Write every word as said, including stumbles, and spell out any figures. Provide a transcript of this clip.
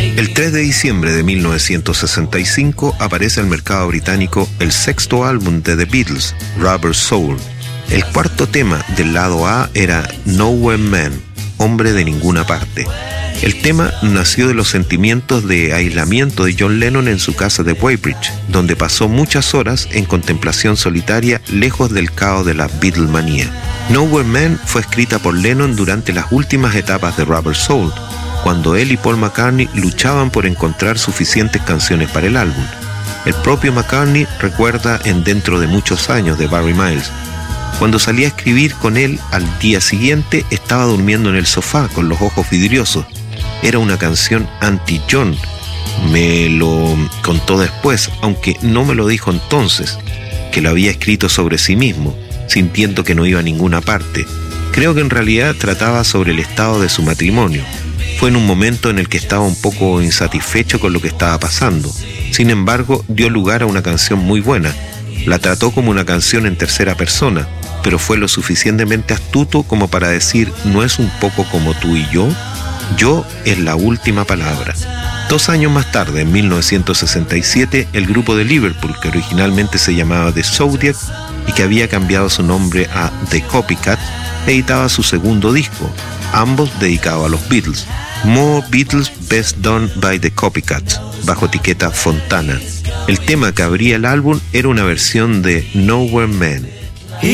El tres de diciembre de mil novecientos sesenta y cinco aparece al mercado británico el sexto álbum de The Beatles, Rubber Soul. El cuarto tema del lado A era Nowhere Man, hombre de ninguna parte. El tema nació de los sentimientos de aislamiento de John Lennon en su casa de Weybridge, donde pasó muchas horas en contemplación solitaria lejos del caos de la Beatlemanía. Nowhere Man fue escrita por Lennon durante las últimas etapas de Rubber Soul, cuando él y Paul McCartney luchaban por encontrar suficientes canciones para el álbum. El propio McCartney recuerda en Dentro de muchos años de Barry Miles: cuando salí a escribir con él al día siguiente estaba durmiendo en el sofá con los ojos vidriosos. Era una canción anti-John. Me lo contó después, aunque no me lo dijo entonces, que lo había escrito sobre sí mismo, sintiendo que no iba a ninguna parte. Creo que en realidad trataba sobre el estado de su matrimonio. Fue en un momento en el que estaba un poco insatisfecho con lo que estaba pasando. Sin embargo, dio lugar a una canción muy buena. La trató como una canción en tercera persona, pero fue lo suficientemente astuto como para decir: ¿no es un poco como tú y yo? Yo es la última palabra. Dos años más tarde, en mil novecientos sesenta y siete, el grupo de Liverpool, que originalmente se llamaba The Zodiac y que había cambiado su nombre a The Copycats, editaba su segundo disco, ambos dedicados a los Beatles, More Beatles Best Done by The Copycats, bajo etiqueta Fontana. El tema que abría el álbum era una versión de Nowhere Man.